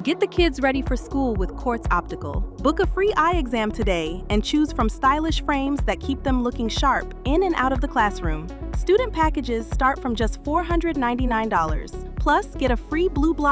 Get the kids ready for school with Quartz Optical. Book a free eye exam today and choose from stylish frames that keep them looking sharp in and out of the classroom. Student packages start from just $499. Plus, get a free Blue Block